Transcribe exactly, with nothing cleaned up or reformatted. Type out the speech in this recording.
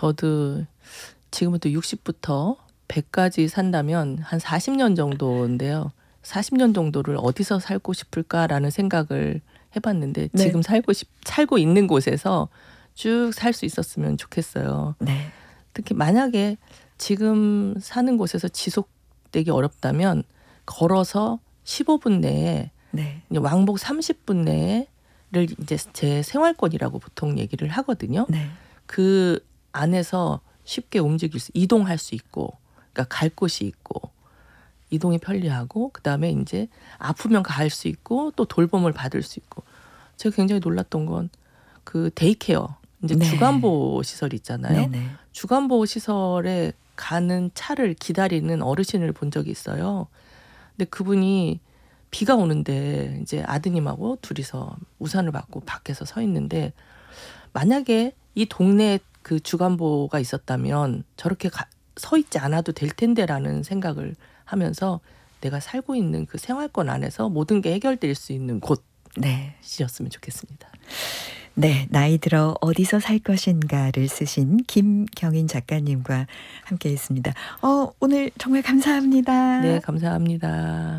저도 지금부터 육십부터 백까지 산다면 한 사십 년 정도인데요. 사십 년 정도를 어디서 살고 싶을까라는 생각을 해봤는데 네. 지금 살고 싶, 살고 있는 곳에서 쭉 살 수 있었으면 좋겠어요. 네. 특히 만약에 지금 사는 곳에서 지속되기 어렵다면 걸어서 십오 분 내에 네. 왕복 삼십 분 내를 이제 제 생활권이라고 보통 얘기를 하거든요. 네. 그 안에서 쉽게 움직일 수, 이동할 수 있고, 그러니까 갈 곳이 있고, 이동이 편리하고, 그 다음에 이제 아프면 갈 수 있고, 또 돌봄을 받을 수 있고. 제가 굉장히 놀랐던 건 그 데이케어, 이제 네. 주간보호 시설 있잖아요. 네네. 주간보호 시설에 가는 차를 기다리는 어르신을 본 적이 있어요. 근데 그분이 비가 오는데 이제 아드님하고 둘이서 우산을 받고 밖에서 서 있는데 만약에 이 동네에 그 주간보호가 있었다면 저렇게 가, 서 있지 않아도 될 텐데라는 생각을 하면서 내가 살고 있는 그 생활권 안에서 모든 게 해결될 수 있는 곳이었으면 네. 좋겠습니다. 네, 나이 들어 어디서 살 것인가를 쓰신 김경인 작가님과 함께했습니다. 어, 오늘 정말 감사합니다. 네, 감사합니다.